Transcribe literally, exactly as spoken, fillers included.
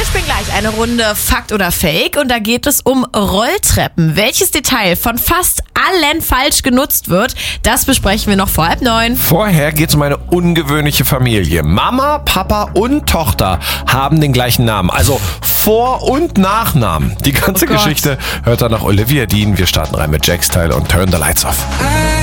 spielen gleich eine Runde Fakt oder Fake und da geht es um Rolltreppen. Welches Detail von fast allen falsch genutzt wird, das besprechen wir noch vor halb neun. Vorher geht es um eine ungewöhnliche Familie. Mama, Papa und Tochter haben den gleichen Namen, also Vor- und Nachnamen. Die ganze Oh Gott. Geschichte hört dann nach Olivia Dean. Wir starten rein mit Jack's Style und Turn the Lights Off.